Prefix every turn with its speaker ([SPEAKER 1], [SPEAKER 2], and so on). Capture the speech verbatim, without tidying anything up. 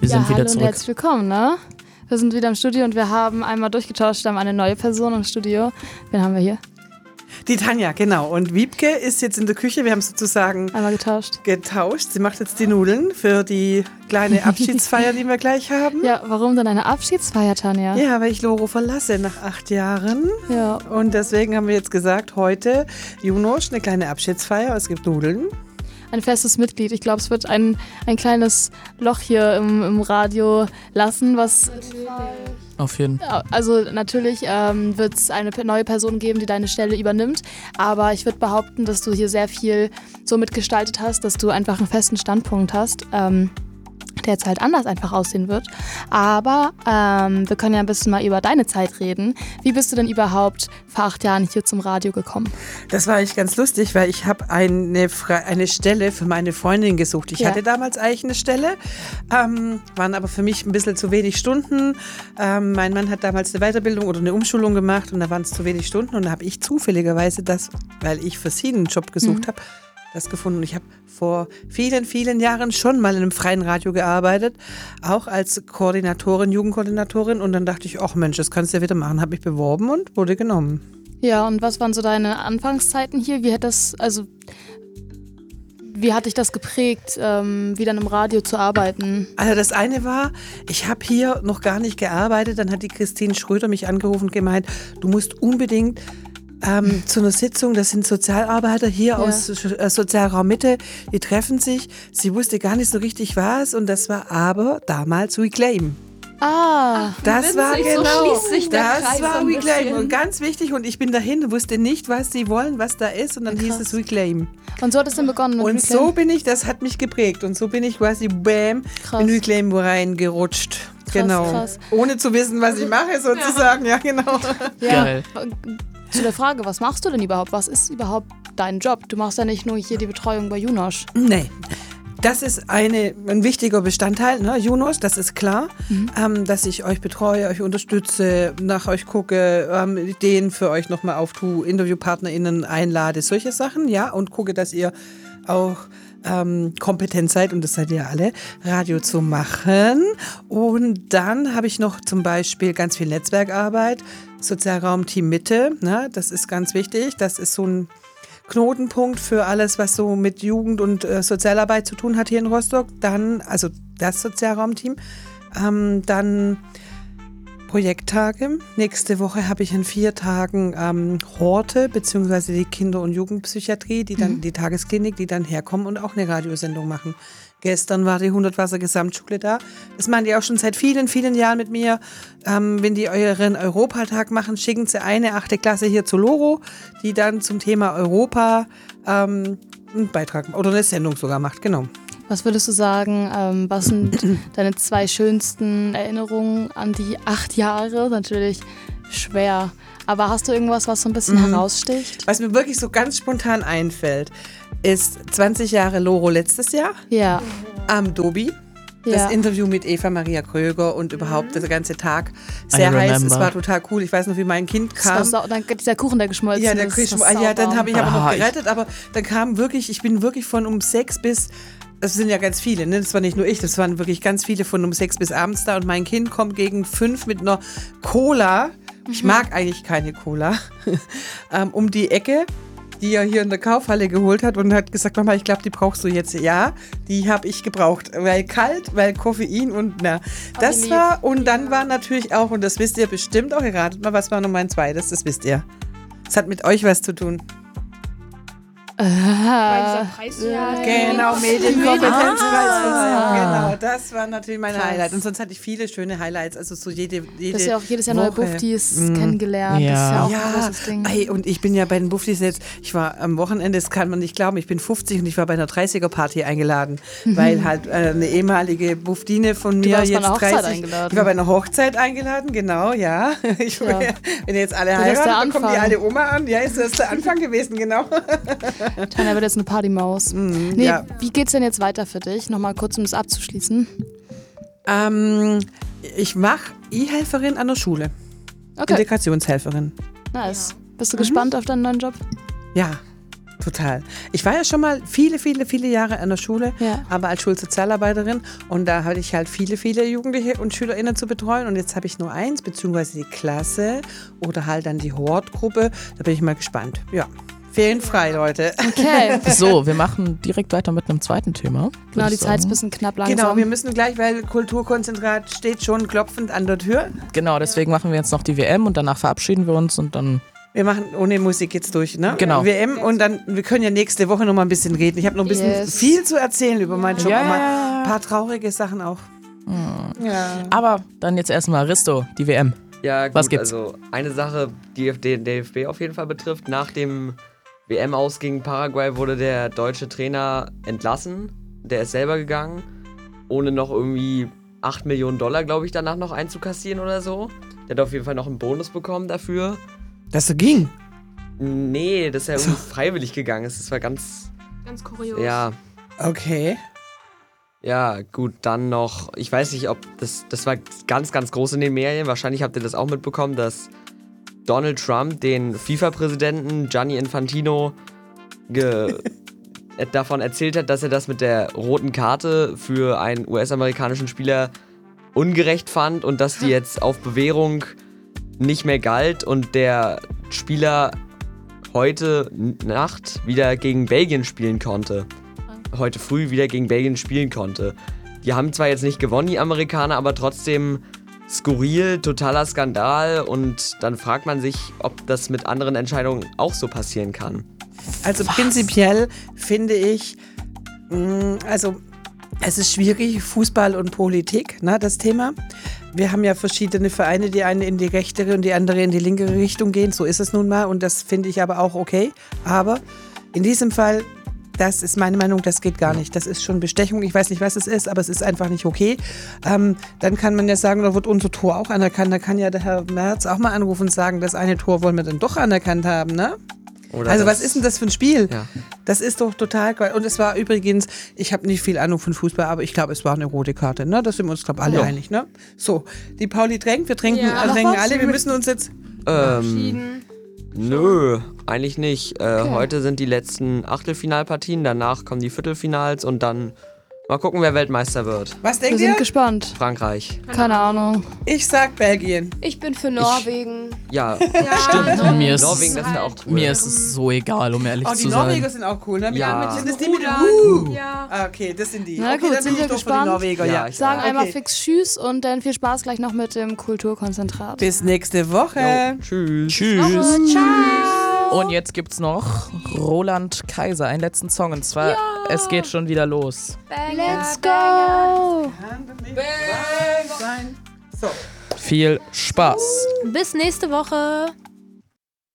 [SPEAKER 1] Wir
[SPEAKER 2] ja,
[SPEAKER 1] sind wieder
[SPEAKER 2] hallo
[SPEAKER 1] zurück.
[SPEAKER 2] Und herzlich willkommen, ne? Wir sind wieder im Studio und wir haben einmal durchgetauscht, haben eine neue Person im Studio. Wen haben wir hier?
[SPEAKER 3] Die Tanja, genau. Und Wiebke ist jetzt in der Küche. Wir haben sozusagen
[SPEAKER 2] einmal getauscht.
[SPEAKER 3] getauscht. Sie macht jetzt die Nudeln für die kleine Abschiedsfeier, die wir gleich haben.
[SPEAKER 2] Ja, warum denn eine Abschiedsfeier, Tanja?
[SPEAKER 3] Ja, weil ich Loro verlasse nach acht Jahren.
[SPEAKER 2] Ja.
[SPEAKER 3] Und deswegen haben wir jetzt gesagt, heute, Junosch, eine kleine Abschiedsfeier. Es gibt Nudeln.
[SPEAKER 2] Ein festes Mitglied. Ich glaube, es wird ein, ein kleines Loch hier im, im Radio lassen, was...
[SPEAKER 1] Auf jeden Fall.
[SPEAKER 2] Also natürlich ähm, wird es eine neue Person geben, die deine Stelle übernimmt, aber ich würde behaupten, dass du hier sehr viel so mitgestaltet hast, dass du einfach einen festen Standpunkt hast, ähm, der jetzt halt anders einfach aussehen wird. Aber ähm, wir können ja ein bisschen mal über deine Zeit reden. Wie bist du denn überhaupt vor acht Jahren hier zum Radio gekommen?
[SPEAKER 3] Das war echt ganz lustig, weil ich habe eine, eine Stelle für meine Freundin gesucht. Ich
[SPEAKER 2] Ja.
[SPEAKER 3] hatte damals eigentlich eine Stelle, ähm, waren aber für mich ein bisschen zu wenig Stunden. Ähm, mein Mann hat damals eine Weiterbildung oder eine Umschulung gemacht und da waren es zu wenig Stunden und da habe ich zufälligerweise das, weil ich für sie einen Job gesucht
[SPEAKER 2] Mhm.
[SPEAKER 3] habe, das gefunden. Und ich habe vor vielen, vielen Jahren schon mal in einem freien Radio gearbeitet, auch als Koordinatorin, Jugendkoordinatorin. Und dann dachte ich, ach Mensch, das kannst du ja wieder machen. Habe mich beworben und wurde genommen.
[SPEAKER 2] Ja, und was waren so deine Anfangszeiten hier? Wie hat das, also wie hat dich das geprägt, ähm, wieder im Radio zu arbeiten?
[SPEAKER 3] Also das eine war, ich habe hier noch gar nicht gearbeitet. Dann hat die Christine Schröder mich angerufen und gemeint, du musst unbedingt Ähm, zu einer Sitzung, das sind Sozialarbeiter hier
[SPEAKER 2] Ja.
[SPEAKER 3] aus äh, Sozialraum Mitte, die treffen sich. Sie wusste gar nicht so richtig was und das war aber damals Reclaim.
[SPEAKER 2] Ah,
[SPEAKER 3] Das war
[SPEAKER 4] witzig, so
[SPEAKER 3] genau,
[SPEAKER 4] schließt sich der
[SPEAKER 3] das
[SPEAKER 4] Kreis
[SPEAKER 3] war
[SPEAKER 4] ein
[SPEAKER 3] Reclaim
[SPEAKER 4] bisschen.
[SPEAKER 3] und ganz wichtig und ich bin dahin, wusste nicht, was sie wollen, was da ist und dann hieß
[SPEAKER 2] Krass.
[SPEAKER 3] es Reclaim.
[SPEAKER 2] und so hat es dann begonnen mit
[SPEAKER 3] Und
[SPEAKER 2] Reclaim?
[SPEAKER 3] so bin ich, das hat mich geprägt und so bin ich quasi bam
[SPEAKER 2] Krass.
[SPEAKER 3] in Reclaim reingerutscht.
[SPEAKER 2] Krass,
[SPEAKER 3] Genau.
[SPEAKER 2] krass.
[SPEAKER 3] Ohne zu wissen, was ich mache sozusagen, ja, genau.
[SPEAKER 2] Ja.
[SPEAKER 1] Geil.
[SPEAKER 2] Zu der Frage, was machst du denn überhaupt? Was ist überhaupt dein Job? Du machst ja nicht nur hier die Betreuung bei Junosch.
[SPEAKER 3] Nee. Das ist eine, ein wichtiger Bestandteil, ne, Junos, das ist klar,
[SPEAKER 2] Mhm.
[SPEAKER 3] ähm, dass ich euch betreue, euch unterstütze, nach euch gucke, ähm, Ideen für euch nochmal auftue, InterviewpartnerInnen einlade, solche Sachen, ja, und gucke, dass ihr auch ähm, kompetent seid, und das seid ihr alle, Radio zu machen. Und dann habe ich noch zum Beispiel ganz viel Netzwerkarbeit, Sozialraum Team Mitte, ne, das ist ganz wichtig, das ist so ein Knotenpunkt für alles, was so mit Jugend und äh, Sozialarbeit zu tun hat hier in Rostock. Dann, also das Sozialraumteam. Ähm, dann Projekttage. Nächste Woche habe ich in vier Tagen ähm, Horte, beziehungsweise die Kinder- und Jugendpsychiatrie, die dann,
[SPEAKER 2] Mhm.
[SPEAKER 3] die Tagesklinik, die dann herkommen und auch eine Radiosendung machen. Gestern war die hundert Wasser Gesamtschule da. Das machen die auch schon seit vielen, vielen Jahren mit mir. Ähm, wenn die euren Europatag machen, schicken sie eine achte Klasse hier zu Loro, die dann zum Thema Europa ähm, einen Beitrag oder eine Sendung sogar macht. Genau.
[SPEAKER 2] Was würdest du sagen, ähm, was sind deine zwei schönsten Erinnerungen an die acht Jahre? Natürlich schwer. Aber hast du irgendwas, was so ein bisschen
[SPEAKER 3] Mhm.
[SPEAKER 2] heraussticht?
[SPEAKER 3] Was mir wirklich so ganz spontan einfällt, ist zwanzig Jahre Loro letztes Jahr
[SPEAKER 2] Ja.
[SPEAKER 3] am Dobi. Das
[SPEAKER 2] Ja.
[SPEAKER 3] Interview mit Eva Maria Kröger und überhaupt der ganze Tag. Sehr
[SPEAKER 1] I
[SPEAKER 3] heiß,
[SPEAKER 1] remember.
[SPEAKER 3] es war total cool. Ich weiß noch, wie mein Kind
[SPEAKER 2] Das war
[SPEAKER 3] kam.
[SPEAKER 2] sau- dann dieser Kuchen, der geschmolzen
[SPEAKER 3] Ja, der
[SPEAKER 2] ist.
[SPEAKER 3] Küche,
[SPEAKER 2] das
[SPEAKER 3] ah, ja, dann
[SPEAKER 2] sauwarm.
[SPEAKER 3] habe ich aber noch
[SPEAKER 1] Ah, ich-
[SPEAKER 3] gerettet, aber dann kam wirklich, ich bin wirklich von um sechs bis, das sind ja ganz viele, ne? Das war nicht nur ich, das waren wirklich ganz viele von um sechs bis abends da und mein Kind kommt gegen fünf mit einer Cola, ich mag eigentlich keine Cola, ähm, um die Ecke, die er hier in der Kaufhalle geholt hat und hat gesagt, Mama, ich glaube, die brauchst du jetzt. Ja, die habe ich gebraucht, weil kalt, weil Koffein und na. Das
[SPEAKER 2] lieb.
[SPEAKER 3] war, und dann war natürlich auch, und das wisst ihr bestimmt auch, ihr ratet mal, was war noch mein zweites, das wisst ihr. Das hat mit euch was zu tun.
[SPEAKER 4] Bei
[SPEAKER 2] Ah,
[SPEAKER 4] dieser Preisjagd.
[SPEAKER 3] Genau, Medienkompetenzpreis.
[SPEAKER 2] Ah.
[SPEAKER 3] Genau, das war natürlich mein
[SPEAKER 2] Krass.
[SPEAKER 3] Highlight. Und sonst hatte ich viele schöne Highlights. Also so jede, jede
[SPEAKER 2] das ist ja auch jedes Jahr neue
[SPEAKER 3] Woche.
[SPEAKER 2] Buftis
[SPEAKER 3] Mhm.
[SPEAKER 2] kennengelernt.
[SPEAKER 1] Ja.
[SPEAKER 2] Das ist ja auch ein
[SPEAKER 3] Ja,
[SPEAKER 2] großes Ding.
[SPEAKER 3] ey, und ich bin ja bei den Buftis jetzt, ich war am Wochenende, das kann man nicht glauben, ich bin fünfzig und ich war bei einer dreißiger-Party eingeladen, weil halt äh, eine ehemalige Buftine von mir
[SPEAKER 2] warst bei
[SPEAKER 3] jetzt
[SPEAKER 2] einer Hochzeit
[SPEAKER 3] dreißig
[SPEAKER 2] eingeladen.
[SPEAKER 3] Ich war bei einer Hochzeit eingeladen, genau, ja. Ich,
[SPEAKER 2] Ja.
[SPEAKER 3] Wenn jetzt alle
[SPEAKER 2] Das ist der
[SPEAKER 3] heiraten, dann kommt die
[SPEAKER 2] Anfang.
[SPEAKER 3] alte Oma an. Ja, ist das der Anfang gewesen, genau.
[SPEAKER 2] Tanja wird jetzt eine Partymaus. nee,
[SPEAKER 3] ja.
[SPEAKER 2] Wie geht's denn jetzt weiter für dich? Nochmal kurz, um das abzuschließen.
[SPEAKER 3] Ähm, ich mache E-Helferin an der Schule.
[SPEAKER 2] Okay,
[SPEAKER 3] Integrationshelferin.
[SPEAKER 2] nice. Bist du gespannt auf deinen neuen Job?
[SPEAKER 3] Ja, Total. Ich war ja schon mal viele, viele, viele Jahre an der Schule,
[SPEAKER 2] Ja.
[SPEAKER 3] aber als Schulsozialarbeiterin und da hatte ich halt viele, viele Jugendliche und SchülerInnen zu betreuen und jetzt habe ich nur eins, beziehungsweise die Klasse oder halt dann die Hortgruppe. Da bin ich mal gespannt. Ja, ferienfrei, Leute.
[SPEAKER 2] Okay.
[SPEAKER 1] So, wir machen direkt weiter mit einem zweiten Thema.
[SPEAKER 2] Genau,
[SPEAKER 1] würd
[SPEAKER 2] die
[SPEAKER 1] ich
[SPEAKER 2] Zeit ist ein
[SPEAKER 1] sagen.
[SPEAKER 2] bisschen knapp langsam.
[SPEAKER 3] Genau, wir müssen gleich, weil Kulturkonzentrat steht schon klopfend an der Tür.
[SPEAKER 1] Genau, deswegen machen wir jetzt noch die W M und danach verabschieden wir uns und dann.
[SPEAKER 3] Wir machen ohne Musik jetzt durch, ne?
[SPEAKER 1] Genau.
[SPEAKER 3] W M und dann, wir können ja nächste Woche noch mal ein bisschen reden. Ich habe noch ein bisschen
[SPEAKER 2] Yes.
[SPEAKER 3] viel zu erzählen über meinen Job.
[SPEAKER 1] Ja,
[SPEAKER 3] Auch mal
[SPEAKER 1] ja, ja.
[SPEAKER 3] ein paar traurige Sachen auch. Ja.
[SPEAKER 1] Aber dann jetzt erstmal Risto, die W M.
[SPEAKER 5] Ja, gut,
[SPEAKER 1] Was gibt's?
[SPEAKER 5] also eine Sache, die den D F B auf jeden Fall betrifft. Nach dem W M-Aus gegen Paraguay wurde der deutsche Trainer entlassen. Der ist selber gegangen, ohne noch irgendwie acht Millionen Dollar, glaube ich, danach noch einzukassieren oder so. Der hat auf jeden Fall noch einen Bonus bekommen dafür.
[SPEAKER 3] Dass so ging.
[SPEAKER 5] Nee, dass er irgendwie freiwillig gegangen ist. Das war ganz,
[SPEAKER 4] Ganz kurios.
[SPEAKER 5] ja,
[SPEAKER 3] Okay.
[SPEAKER 5] ja, gut, dann noch, ich weiß nicht, ob das, das war ganz, ganz groß in den Medien. Wahrscheinlich habt ihr das auch mitbekommen, dass Donald Trump den FIFA-Präsidenten Gianni Infantino ge davon erzählt hat, dass er das mit der roten Karte für einen U S-amerikanischen Spieler ungerecht fand und dass die jetzt auf Bewährung nicht mehr galt und der Spieler heute Nacht wieder gegen Belgien spielen konnte. Heute früh wieder gegen Belgien spielen konnte. Die haben zwar jetzt nicht gewonnen, die Amerikaner, aber trotzdem skurril, totaler Skandal und dann fragt man sich, ob das mit anderen Entscheidungen auch so passieren kann.
[SPEAKER 3] Also prinzipiell finde ich, mh, also es ist schwierig, Fußball und Politik, ne, das Thema. Wir haben ja verschiedene Vereine, die eine in die rechtere und die andere in die linkere Richtung gehen. So ist es nun mal und das finde ich aber auch okay. Aber in diesem Fall, das ist meine Meinung, das geht gar nicht. Das ist schon Bestechung. Ich weiß nicht, was es ist, aber es ist einfach nicht okay. Ähm, dann kann man ja sagen, da wird unser Tor auch anerkannt. Da kann ja der Herr Merz auch mal anrufen und sagen, das eine Tor wollen wir dann doch anerkannt haben, ne?
[SPEAKER 5] Oder
[SPEAKER 3] Also
[SPEAKER 5] das-
[SPEAKER 3] was ist denn das für ein Spiel?
[SPEAKER 5] Ja.
[SPEAKER 3] Das ist doch total geil. Und es war übrigens, ich habe nicht viel Ahnung von Fußball, aber ich glaube, es war eine rote Karte. Ne? Da sind wir uns, glaube ich, alle
[SPEAKER 5] Ja.
[SPEAKER 3] einig. Ne? So, die Pauli drängt, wir trinken,
[SPEAKER 4] Ja,
[SPEAKER 3] äh,
[SPEAKER 4] noch
[SPEAKER 3] trinken
[SPEAKER 4] was?
[SPEAKER 3] alle. Wir müssen uns jetzt...
[SPEAKER 5] Ähm,
[SPEAKER 4] Schieden.
[SPEAKER 5] nö, eigentlich nicht. Äh,
[SPEAKER 2] Okay.
[SPEAKER 5] Heute sind die letzten Achtelfinalpartien, danach kommen die Viertelfinals und dann mal gucken, wer Weltmeister wird.
[SPEAKER 3] Was
[SPEAKER 2] Wir
[SPEAKER 3] denkt
[SPEAKER 2] sind
[SPEAKER 3] ihr?
[SPEAKER 2] gespannt.
[SPEAKER 5] Frankreich.
[SPEAKER 2] Keine Ahnung.
[SPEAKER 3] Ich sag Belgien.
[SPEAKER 4] Ich bin für Norwegen.
[SPEAKER 5] Ja,
[SPEAKER 4] Ja,
[SPEAKER 1] Mir ist,
[SPEAKER 5] Norwegen, das wäre auch cool.
[SPEAKER 1] mir ist es so egal, um ehrlich
[SPEAKER 3] Oh, die
[SPEAKER 1] zu
[SPEAKER 3] Norweger
[SPEAKER 1] sein.
[SPEAKER 3] sind auch cool. Ne? Wie
[SPEAKER 5] Ja.
[SPEAKER 3] ja. sind das die mit dem
[SPEAKER 4] Rudern.
[SPEAKER 3] uh.
[SPEAKER 4] Ja.
[SPEAKER 3] Ah, okay, das sind die.
[SPEAKER 2] Na
[SPEAKER 3] okay,
[SPEAKER 2] gut,
[SPEAKER 3] dann
[SPEAKER 2] sind
[SPEAKER 3] bin ich
[SPEAKER 2] wir
[SPEAKER 3] doch für die
[SPEAKER 2] gespannt.
[SPEAKER 3] Norweger.
[SPEAKER 5] Ja,
[SPEAKER 3] Ja.
[SPEAKER 5] ich
[SPEAKER 2] Sagen
[SPEAKER 3] Okay.
[SPEAKER 2] einmal fix Tschüss und dann viel Spaß gleich noch mit dem Kulturkonzentrat.
[SPEAKER 3] Bis nächste Woche.
[SPEAKER 5] Tschüss.
[SPEAKER 1] Tschüss.
[SPEAKER 2] Ciao.
[SPEAKER 1] Und jetzt gibt's noch Roland Kaiser, einen letzten Song. Und zwar, es geht schon wieder los.
[SPEAKER 2] Let's go.
[SPEAKER 3] Sein. So.
[SPEAKER 1] Viel Spaß.
[SPEAKER 4] Bis nächste Woche.